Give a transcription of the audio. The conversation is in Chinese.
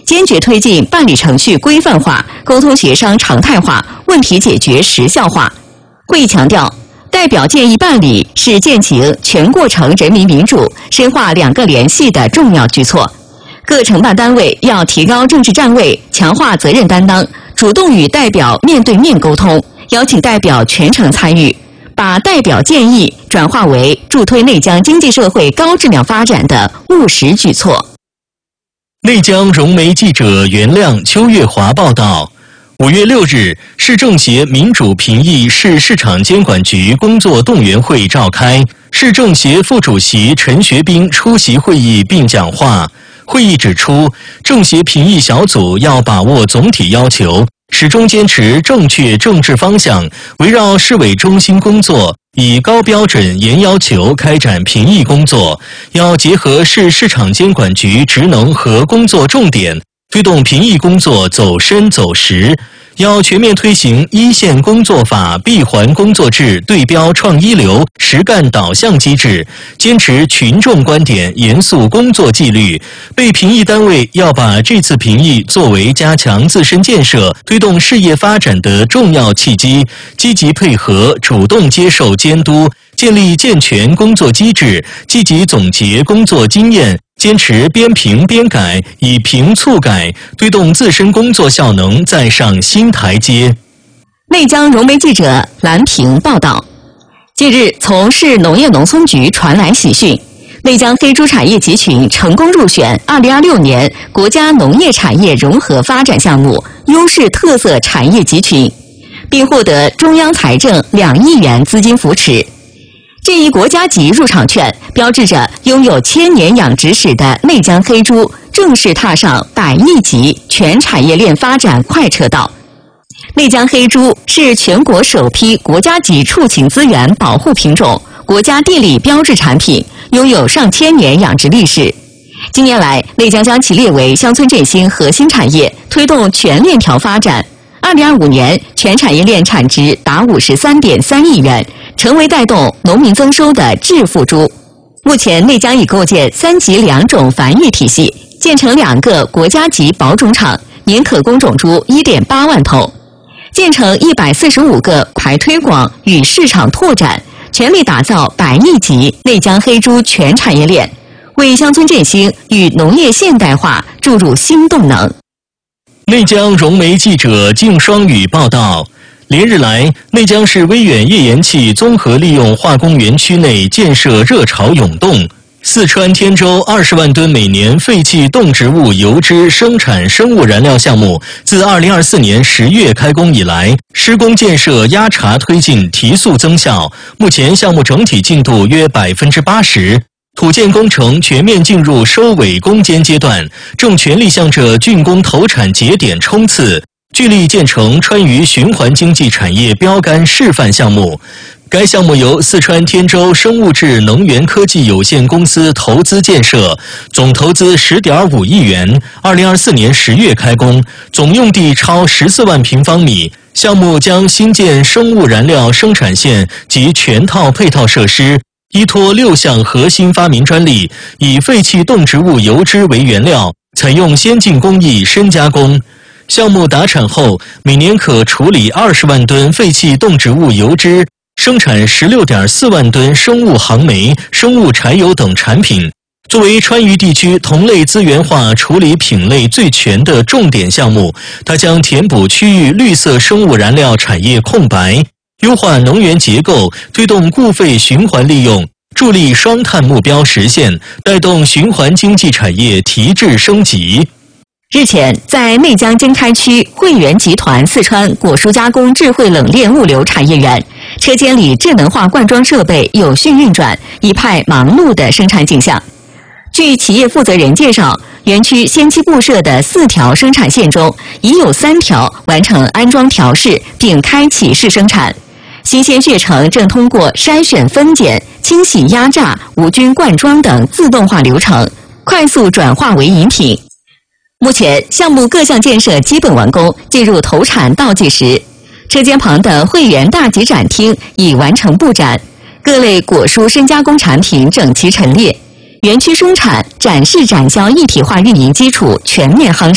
坚决推进办理程序规范化、沟通协商常态化、问题解决时效化。会议强调，代表建议办理是践行全过程人民民主、深化两个联系的重要举措。各承办单位要提高政治站位，强化责任担当，主动与代表面对面沟通，邀请代表全程参与，把代表建议转化为助推内江经济社会高质量发展的务实举措。 内江融媒记者袁亮、邱月华报道，5月6日，市政协民主评议市市场监管局工作动员会召开，市政协副主席陈学斌出席会议并讲话。会议指出，政协评议小组要把握总体要求，始终坚持正确政治方向，围绕市委中心工作，以高标准、严要求开展评议工作，要结合市市场监管局职能和工作重点，推动评议工作走深走实。要全面推行一线工作法、闭环工作制、对标创一流、实干导向机制，坚持群众观点，严肃工作纪律。被评议单位要把这次评议作为加强自身建设、推动事业发展的重要契机，积极配合、主动接受监督，建立健全工作机制，积极总结工作经验，坚持边评边改，以评促改，推动自身工作效能再上新台阶。 内江融媒记者蓝平报道，近日从市农业农村局传来喜讯，内江黑猪产业集群成功入选2026年国家农业产业融合发展项目优势特色产业集群，并获得中央财政2亿元资金扶持。这一国家级入场券标志着拥有1000年养殖史的内江黑猪正式踏上100亿级全产业链发展快车道。内江黑猪是全国首批国家级畜禽资源保护品种、国家地理标志产品，拥有上千年养殖历史。近年来，内江将其列为乡村振兴核心产业，推动全链条发展。2025年，全产业链产值达53.3亿元，成为带动农民增收的致富珠。目前，内江已构建3级2种繁育体系，建成2个国家级保种场，年可供种猪1.8万头，建成145个快推广与市场拓展，全力打造100亿级内江黑猪全产业链，为乡村振兴与农业现代化注入新动能。 内江融媒记者靳双宇报道，连日来，内江市威远页岩气综合利用化工园区内建设热潮涌动。四川天舟20万吨每年废弃动植物油脂生产生物燃料项目，自2024年10月开工以来，施工建设压茬推进，提速增效。目前项目整体进度约80%。土建工程全面进入收尾攻坚阶段，正全力向着竣工投产节点冲刺，聚力建成川渝循环经济产业标杆示范项目。该项目由四川天舟生物质能源科技有限公司投资建设，总投资10.5亿元，2024年10月开工，总用地超14万平方米。项目将新建生物燃料生产线及全套配套设施，依托6项核心发明专利，以废弃动植物油脂为原料，采用先进工艺深加工。项目达产后，每年可处理20万吨废弃动植物油脂，生产16.4万吨生物航煤、生物柴油等产品。作为川渝地区同类资源化处理品类最全的重点项目，它将填补区域绿色生物燃料产业空白，优化能源结构，推动固废循环利用，助力双碳目标实现，带动循环经济产业提质升级。 日前，在内江经开区汇源集团四川果蔬加工智慧冷链物流产业园，车间里智能化灌装设备有序运转，一派忙碌的生产景象。据企业负责人介绍，园区先期布设的4条生产线中，已有3条完成安装调试并开启试生产。新鲜血橙正通过筛选、分拣、清洗、压榨、无菌灌装等自动化流程，快速转化为饮品。目前，项目各项建设基本完工，进入投产倒计时。车间旁的汇源大集展厅已完成布展，各类果蔬深加工产品整齐陈列。园区生产、展示、展销一体化运营基础全面夯实。